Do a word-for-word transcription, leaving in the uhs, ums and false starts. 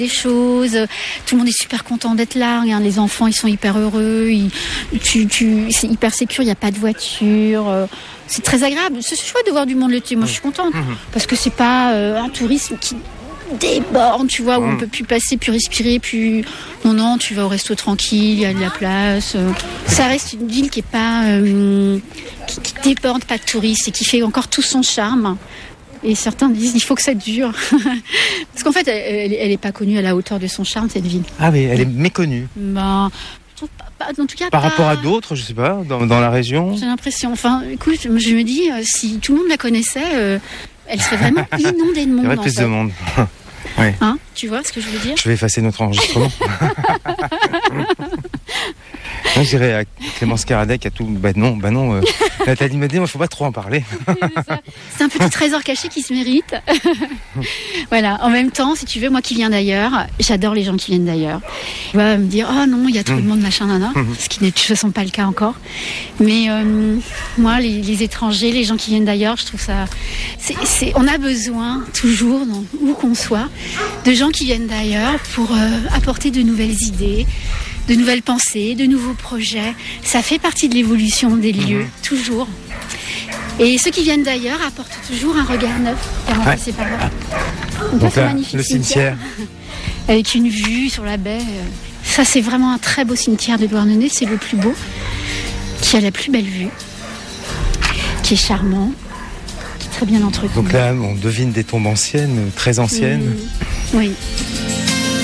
des choses, tout le monde est super content d'être là. Regarde, les enfants, ils sont hyper heureux, ils, tu, tu, c'est hyper sécure, il n'y a pas de voiture. Euh, c'est très agréable. C'est chouette de voir du monde l'été. Moi, je suis contente parce que c'est pas euh, un tourisme qui déborde, tu vois, où on peut plus passer, plus respirer, plus. Non, non, tu vas au resto tranquille, il y a de la place. Euh, ça reste une ville qui est pas, euh, qui, qui déborde pas de touristes et qui fait encore tout son charme. Et certains disent il faut que ça dure. Parce qu'en fait, elle, elle est pas connue à la hauteur de son charme, cette ville. Ah oui, elle est méconnue. Ben, je trouve pas, pas, en tout cas, Par pas... rapport à d'autres, je sais pas, dans, dans la région. J'ai l'impression. Enfin, écoute, je me dis, euh, si tout le monde la connaissait, euh, elle serait vraiment inondée de monde. Il y aurait en plus fait. de monde. Oui. Hein, tu vois ce que je veux dire? Je vais effacer notre enregistrement. Moi, j'irais à Clémence Caradec, à tout. Bah non, bah non. Euh, Nathalie m'a dit, il ne faut pas trop en parler. C'est un petit trésor caché qui se mérite. Voilà. En même temps, si tu veux, moi qui viens d'ailleurs, j'adore les gens qui viennent d'ailleurs. Tu vas me dire, oh non, il y a trop de monde, machin, nana. Ce qui n'est de toute façon pas le cas encore. Mais euh, moi, les, les étrangers, les gens qui viennent d'ailleurs, je trouve ça. C'est, c'est, on a besoin toujours, dans, où qu'on soit, de gens qui viennent d'ailleurs pour euh, apporter de nouvelles idées, de nouvelles pensées, de nouveaux projets. Ça fait partie de l'évolution des lieux, mmh. toujours. Et ceux qui viennent d'ailleurs apportent toujours un regard neuf. Ouais. C'est par là. Donc, Donc là, là, magnifique le cimetière. cimetière. Avec une vue sur la baie. Ça, c'est vraiment un très beau cimetière de Douarnenez. C'est le plus beau, qui a la plus belle vue, qui est charmant, qui est très bien entretenu. Donc là, on devine des tombes anciennes, très anciennes. Mmh. Oui.